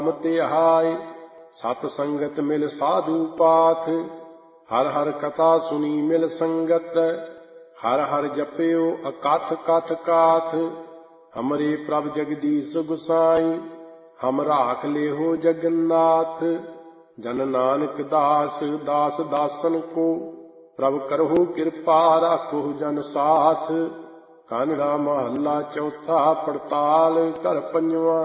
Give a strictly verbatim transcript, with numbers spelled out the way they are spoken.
ਧਿਆਏ। ਸਤ ਸੰਗਤ ਮਿਲ ਸਾਧੂ ਪਾਠ, ਹਰ ਹਰ ਕਥਾ ਸੁਣੀ ਮਿਲ ਸੰਗਤ। ਹਰ ਹਰ ਜਪਿਓ ਅਕਥ ਕਥ ਕਾਥ, ਹਮਰੇ ਪ੍ਰਭ ਜਗਦੀਸ਼ ਗੁਸਾਈ। ਹਮ ਰਾਖ ਲਿਹੋ ਜਗन्नाथ, ਜਨ ਨਾਨਕ ਦਾਸ ਦਾਸ ਦਾਸਨ ਕੋ। ਪ੍ਰਭ ਕਰਹੁ ਕਿਰਪਾ ਰਾਖੋ ਜਨ ਸਾਥ। ਕਾਨੜਾ ਮਹੱਲਾ ਚੌਥਾ। ਪੜਤਾਲ ਘਰ ਪੰਜਵਾਂ।